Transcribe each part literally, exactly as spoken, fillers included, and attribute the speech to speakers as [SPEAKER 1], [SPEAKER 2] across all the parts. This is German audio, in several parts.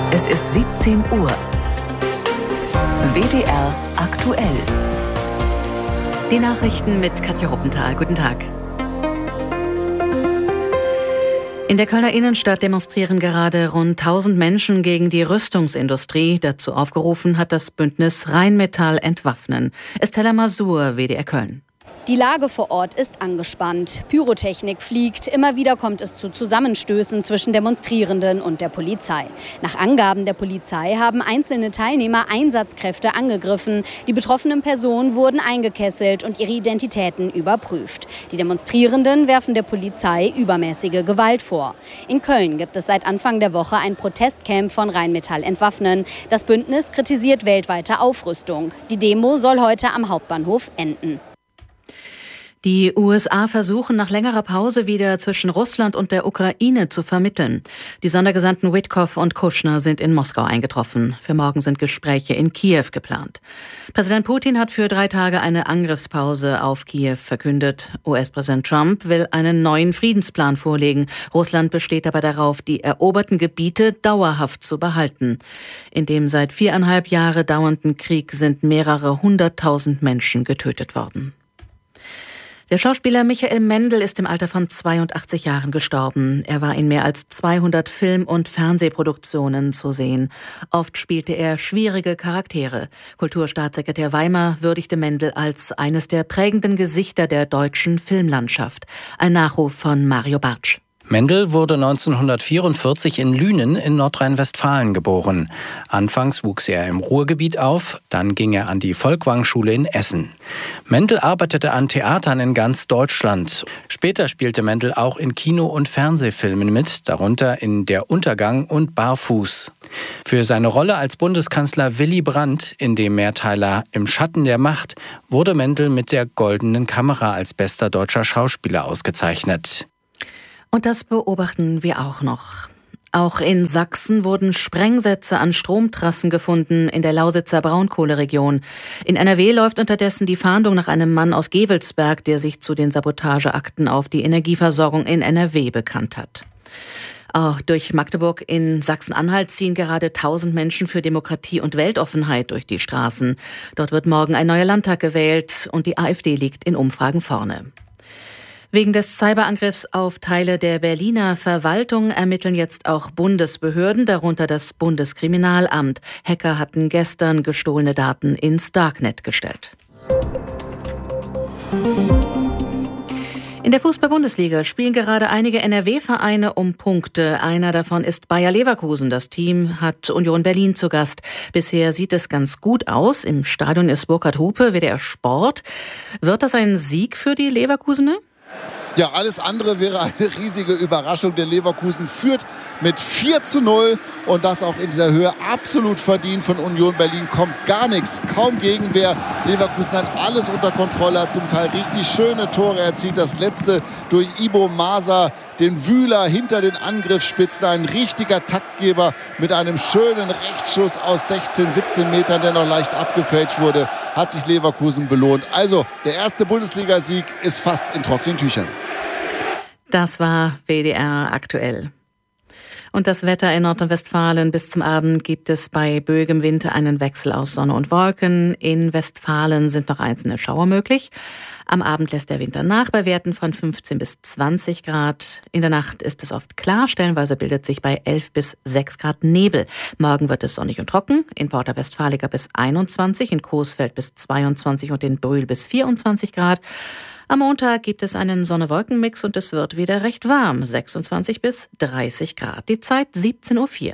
[SPEAKER 1] Es ist siebzehn Uhr. W D R aktuell. Die Nachrichten mit Katja Ruppenthal. Guten Tag. In der Kölner Innenstadt demonstrieren gerade rund tausend Menschen gegen die Rüstungsindustrie. Dazu aufgerufen hat das Bündnis Rheinmetall entwaffnen. Estella Masur, W D R Köln.
[SPEAKER 2] Die Lage vor Ort ist angespannt. Pyrotechnik fliegt. Immer wieder kommt es zu Zusammenstößen zwischen Demonstrierenden und der Polizei. Nach Angaben der Polizei haben einzelne Teilnehmer Einsatzkräfte angegriffen. Die betroffenen Personen wurden eingekesselt und ihre Identitäten überprüft. Die Demonstrierenden werfen der Polizei übermäßige Gewalt vor. In Köln gibt es seit Anfang der Woche ein Protestcamp von Rheinmetall entwaffnen. Das Bündnis kritisiert weltweite Aufrüstung. Die Demo soll heute am Hauptbahnhof enden.
[SPEAKER 1] Die U S A versuchen nach längerer Pause wieder zwischen Russland und der Ukraine zu vermitteln. Die Sondergesandten Witkow und Kushner sind in Moskau eingetroffen. Für morgen sind Gespräche in Kiew geplant. Präsident Putin hat für drei Tage eine Angriffspause auf Kiew verkündet. U S-Präsident Trump will einen neuen Friedensplan vorlegen. Russland besteht aber darauf, die eroberten Gebiete dauerhaft zu behalten. In dem seit viereinhalb Jahre dauernden Krieg sind mehrere hunderttausend Menschen getötet worden. Der Schauspieler Michael Mendl ist im Alter von zweiundachtzig Jahren gestorben. Er war in mehr als zweihundert Film- und Fernsehproduktionen zu sehen. Oft spielte er schwierige Charaktere. Kulturstaatssekretär Weimer würdigte Mendl als eines der prägenden Gesichter der deutschen Filmlandschaft. Ein Nachruf von Mario Bartsch.
[SPEAKER 3] Mendl wurde neunzehnhundertvierundvierzig in Lünen in Nordrhein-Westfalen geboren. Anfangs wuchs er im Ruhrgebiet auf, dann ging er an die Folkwang-Schule in Essen. Mendl arbeitete an Theatern in ganz Deutschland. Später spielte Mendl auch in Kino- und Fernsehfilmen mit, darunter in Der Untergang und Barfuß. Für seine Rolle als Bundeskanzler Willy Brandt in dem Mehrteiler Im Schatten der Macht wurde Mendl mit der Goldenen Kamera als bester deutscher Schauspieler ausgezeichnet.
[SPEAKER 1] Und das beobachten wir auch noch. Auch in Sachsen wurden Sprengsätze an Stromtrassen gefunden in der Lausitzer Braunkohleregion. In N R W läuft unterdessen die Fahndung nach einem Mann aus Gevelsberg, der sich zu den Sabotageakten auf die Energieversorgung in N R W bekannt hat. Auch durch Magdeburg in Sachsen-Anhalt ziehen gerade tausend Menschen für Demokratie und Weltoffenheit durch die Straßen. Dort wird morgen ein neuer Landtag gewählt und die AfD liegt in Umfragen vorne. Wegen des Cyberangriffs auf Teile der Berliner Verwaltung ermitteln jetzt auch Bundesbehörden, darunter das Bundeskriminalamt. Hacker hatten gestern gestohlene Daten ins Darknet gestellt. In der Fußball-Bundesliga spielen gerade einige N R W-Vereine um Punkte. Einer davon ist Bayer Leverkusen. Das Team hat Union Berlin zu Gast. Bisher sieht es ganz gut aus. Im Stadion ist Burkhard Hupe, W D R Sport. Wird das ein Sieg für die Leverkusener?
[SPEAKER 4] Ja, alles andere wäre eine riesige Überraschung. Der Leverkusen führt mit vier zu null und das auch in dieser Höhe absolut verdient. Von Union Berlin kommt gar nichts, kaum Gegenwehr. Leverkusen hat alles unter Kontrolle, hat zum Teil richtig schöne Tore erzielt. Das letzte durch Ibo Masa, den Wühler hinter den Angriffsspitzen. Ein richtiger Taktgeber mit einem schönen Rechtsschuss aus sechzehn, siebzehn Metern, der noch leicht abgefälscht wurde, hat sich Leverkusen belohnt. Also der erste Bundesligasieg ist fast in trockenen Tüchern.
[SPEAKER 1] Das war W D R aktuell. Und das Wetter in Nordrhein-Westfalen: bis zum Abend gibt es bei böigem Wind einen Wechsel aus Sonne und Wolken. In Westfalen sind noch einzelne Schauer möglich. Am Abend lässt der Wind dann nach bei Werten von fünfzehn bis zwanzig Grad. In der Nacht ist es oft klar, stellenweise bildet sich bei elf bis sechs Grad Nebel. Morgen wird es sonnig und trocken, in Porta Westfalica bis einundzwanzig, in Coesfeld bis zweiundzwanzig und in Brühl bis vierundzwanzig Grad. Am Montag gibt es einen Sonne-Wolken-Mix und es wird wieder recht warm, sechsundzwanzig bis dreißig Grad. Die Zeit siebzehn Uhr vier.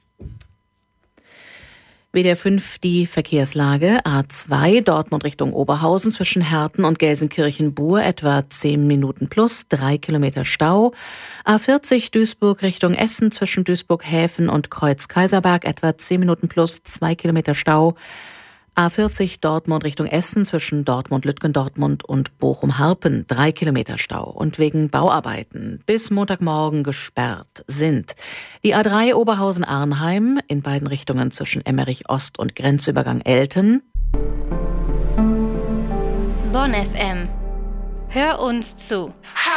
[SPEAKER 1] W D R fünf die Verkehrslage. A zwei Dortmund Richtung Oberhausen zwischen Herten und Gelsenkirchen-Bur etwa zehn Minuten plus, drei Kilometer Stau. A vierzig Duisburg Richtung Essen zwischen Duisburg-Häfen und Kreuz-Kaiserberg etwa zehn Minuten plus, zwei Kilometer Stau. A vierzig Dortmund Richtung Essen zwischen Dortmund-Lütgendortmund und Bochum-Harpen drei Kilometer Stau und wegen Bauarbeiten bis Montagmorgen gesperrt sind die A drei Oberhausen-Arnheim in beiden Richtungen zwischen Emmerich Ost und Grenzübergang Elten.
[SPEAKER 5] Bonn F M. Hör uns zu.